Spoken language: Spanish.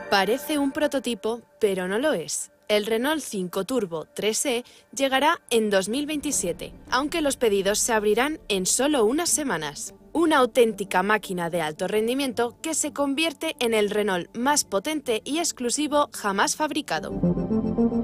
Parece un prototipo, pero no lo es. El Renault 5 Turbo 3e llegará en 2027, aunque los pedidos se abrirán en solo unas semanas. Una auténtica máquina de alto rendimiento que se convierte en el Renault más potente y exclusivo jamás fabricado.